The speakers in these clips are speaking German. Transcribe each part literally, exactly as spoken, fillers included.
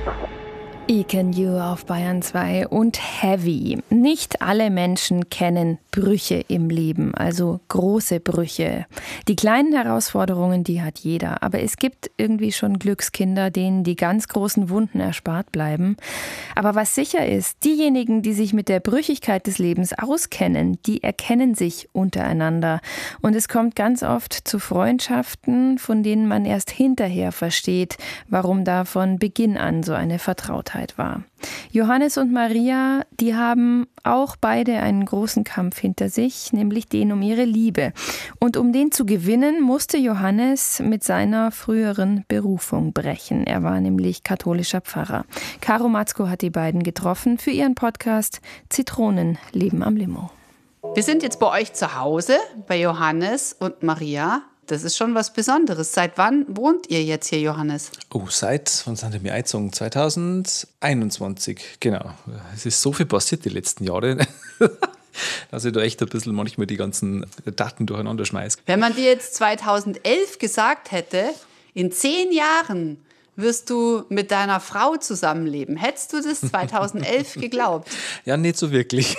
I Can You auf Bayern zwei und Heavy. Nicht alle Menschen kennen Brüche im Leben, also große Brüche. Die kleinen Herausforderungen, die hat jeder. Aber es gibt irgendwie schon Glückskinder, denen die ganz großen Wunden erspart bleiben. Aber was sicher ist, diejenigen, die sich mit der Brüchigkeit des Lebens auskennen, die erkennen sich untereinander. Und es kommt ganz oft zu Freundschaften, von denen man erst hinterher versteht, warum da von Beginn an so eine Vertrautheit war. Johannes und Maria, die haben auch beide einen großen Kampf hinter sich, nämlich den um ihre Liebe. Und um den zu gewinnen, musste Johannes mit seiner früheren Berufung brechen. Er war nämlich katholischer Pfarrer. Caro Matzko hat die beiden getroffen für ihren Podcast Zitronen leben am Limo. Wir sind jetzt bei euch zu Hause, bei Johannes und Maria. Das ist schon was Besonderes. Seit wann wohnt ihr jetzt hier, Johannes? Oh, seit, wann sind wir eingezogen? zwanzig einundzwanzig, genau. Es ist so viel passiert die letzten Jahre, dass ich da echt ein bisschen manchmal die ganzen Daten durcheinander schmeiße. Wenn man dir jetzt zweitausendelf gesagt hätte, in zehn Jahren wirst du mit deiner Frau zusammenleben, hättest du das zweitausendelf geglaubt? Ja, nicht so wirklich.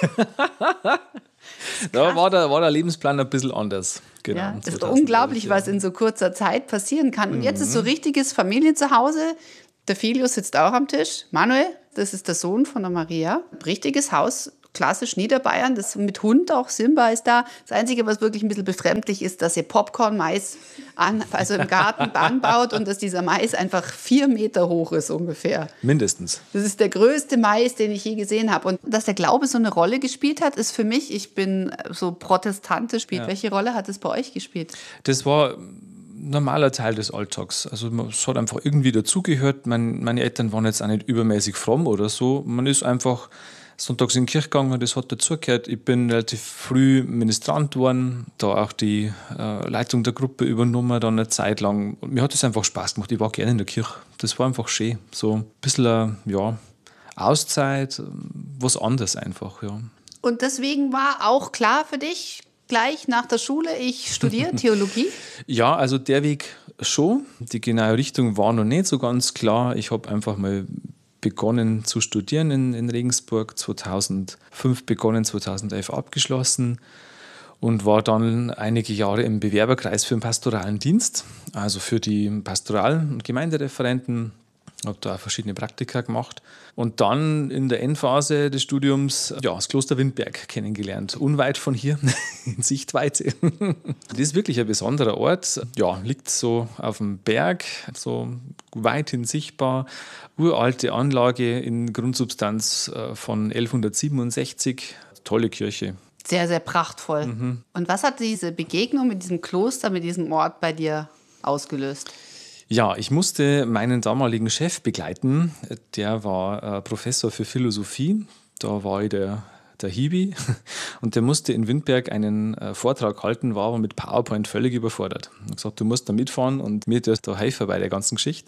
Da war der, war der Lebensplan ein bisschen anders. Genau, ja, es ist unglaublich, was in so kurzer Zeit passieren kann. Und jetzt ist so richtiges Familienzuhause. Der Filius sitzt auch am Tisch. Manuel, das ist der Sohn von der Maria. Richtiges Haus, klassisch Niederbayern, das mit Hund auch. Simba ist da. Das Einzige, was wirklich ein bisschen befremdlich ist, dass ihr Popcorn-Mais an, also im Garten anbaut und dass dieser Mais einfach vier Meter hoch ist ungefähr. Mindestens. Das ist der größte Mais, den ich je gesehen habe. Und dass der Glaube so eine Rolle gespielt hat, ist für mich, ich bin so protestantisch. Ja. Welche Rolle hat es bei euch gespielt? Das war ein normaler Teil des Alltags. Also es hat einfach irgendwie dazugehört. Mein, meine Eltern waren jetzt auch nicht übermäßig fromm oder so. Man ist einfach sonntags in die Kirche gegangen, das hat dazugehört. Ich bin relativ früh Ministrant geworden, da auch die äh, Leitung der Gruppe übernommen, dann eine Zeit lang. Und mir hat es einfach Spaß gemacht, ich war gerne in der Kirche. Das war einfach schön. So ein bisschen, äh, ja, Auszeit, was anderes einfach, ja. Und deswegen war auch klar für dich, gleich nach der Schule, ich studiere Theologie? Ja, also der Weg schon. Die genaue Richtung war noch nicht so ganz klar. Ich habe einfach mal begonnen zu studieren in, in Regensburg, zweitausendfünf begonnen, zweitausendelf abgeschlossen und war dann einige Jahre im Bewerberkreis für den pastoralen Dienst, also für die Pastoral- und Gemeindereferenten. Habe da auch verschiedene Praktika gemacht und dann in der Endphase des Studiums ja, das Kloster Windberg kennengelernt, unweit von hier, in Sichtweite. Das ist wirklich ein besonderer Ort, ja, liegt so auf dem Berg, so weithin sichtbar, uralte Anlage in Grundsubstanz von elfhundertsiebenundsechzig, tolle Kirche. Sehr, sehr prachtvoll. Mhm. Und was hat diese Begegnung mit diesem Kloster, mit diesem Ort bei dir ausgelöst? Ja, ich musste meinen damaligen Chef begleiten. Der war äh, Professor für Philosophie. Da war ich der, der Hiwi. Und der musste in Windberg einen äh, Vortrag halten, war aber mit PowerPoint völlig überfordert. Er hat gesagt, du musst da mitfahren und mir da helfen bei der ganzen Geschichte.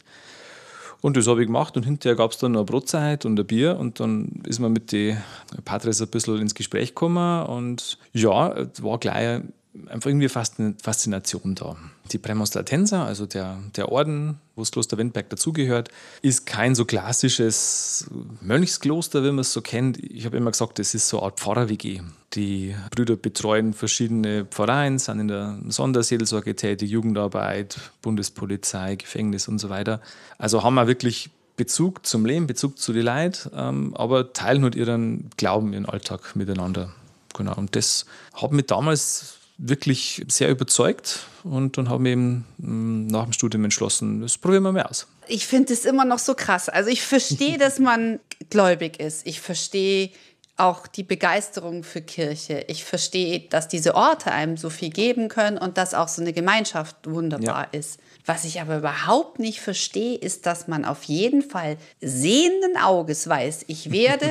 Und das habe ich gemacht und hinterher gab es dann noch eine Brotzeit und ein Bier und dann ist man mit den Patres ein bisschen ins Gespräch gekommen und ja, es war gleich einfach irgendwie fast eine Faszination da. Die Prämonstratenser, also der, der Orden, wo das Kloster Windberg dazugehört, ist kein so klassisches Mönchskloster, wie man es so kennt. Ich habe immer gesagt, das ist so eine Art Pfarrer-W G. Die Brüder betreuen verschiedene Pfarreien, sind in der Sonderseelsorge tätig, Jugendarbeit, Bundespolizei, Gefängnis und so weiter. Also haben wir wirklich Bezug zum Leben, Bezug zu den Leuten, ähm, aber teilen halt ihren Glauben, ihren Alltag miteinander. Genau. Und das hat mich damals wirklich sehr überzeugt und dann haben wir eben nach dem Studium entschlossen, das probieren wir mal aus. Ich finde es immer noch so krass. Also ich verstehe, dass man gläubig ist. Ich verstehe auch die Begeisterung für Kirche. Ich verstehe, dass diese Orte einem so viel geben können und dass auch so eine Gemeinschaft wunderbar ja. ist. Was ich aber überhaupt nicht verstehe, ist, dass man auf jeden Fall sehenden Auges weiß, ich werde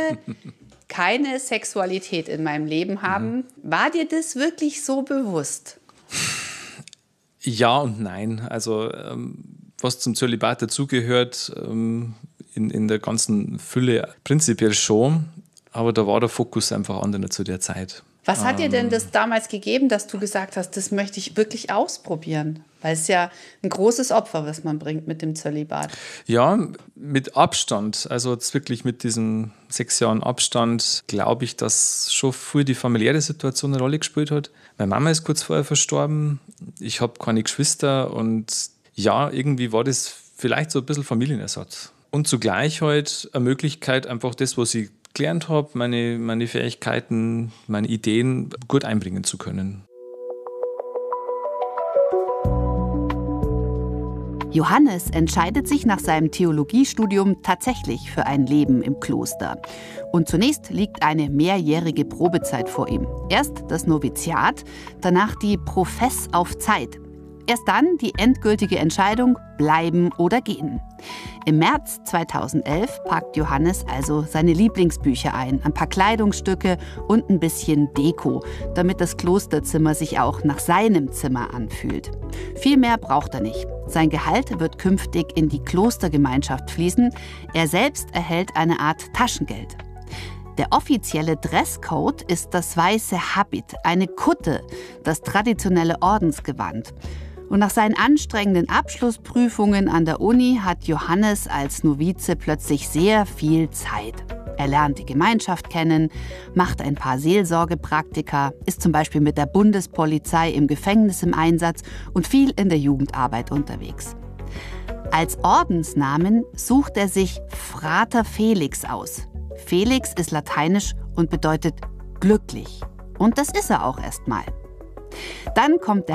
keine Sexualität in meinem Leben haben. Mhm. War dir das wirklich so bewusst? Ja und nein. Also ähm, was zum Zölibat dazugehört, ähm, in, in der ganzen Fülle prinzipiell schon, aber da war der Fokus einfach anderer zu der Zeit. Was hat ähm, dir denn das damals gegeben, dass du gesagt hast, das möchte ich wirklich ausprobieren? Weil es ist ja ein großes Opfer, was man bringt mit dem Zölibat. Ja, mit Abstand, also jetzt wirklich mit diesen sechs Jahren Abstand, glaube ich, dass schon früh die familiäre Situation eine Rolle gespielt hat. Meine Mama ist kurz vorher verstorben, ich habe keine Geschwister und ja, irgendwie war das vielleicht so ein bisschen Familienersatz. Und zugleich halt eine Möglichkeit, einfach das, was ich gelernt habe, meine, meine Fähigkeiten, meine Ideen gut einbringen zu können. Johannes entscheidet sich nach seinem Theologiestudium tatsächlich für ein Leben im Kloster. Und zunächst liegt eine mehrjährige Probezeit vor ihm. Erst das Noviziat, danach die Profess auf Zeit. Erst dann die endgültige Entscheidung, bleiben oder gehen. Im März zweitausendelf packt Johannes also seine Lieblingsbücher ein, ein paar Kleidungsstücke und ein bisschen Deko, damit das Klosterzimmer sich auch nach seinem Zimmer anfühlt. Viel mehr braucht er nicht. Sein Gehalt wird künftig in die Klostergemeinschaft fließen. Er selbst erhält eine Art Taschengeld. Der offizielle Dresscode ist das weiße Habit, eine Kutte, das traditionelle Ordensgewand. Und nach seinen anstrengenden Abschlussprüfungen an der Uni hat Johannes als Novize plötzlich sehr viel Zeit. Er lernt die Gemeinschaft kennen, macht ein paar Seelsorgepraktika, ist zum Beispiel mit der Bundespolizei im Gefängnis im Einsatz und viel in der Jugendarbeit unterwegs. Als Ordensnamen sucht er sich Frater Felix aus. Felix ist lateinisch und bedeutet glücklich. Und das ist er auch erstmal. Dann kommt der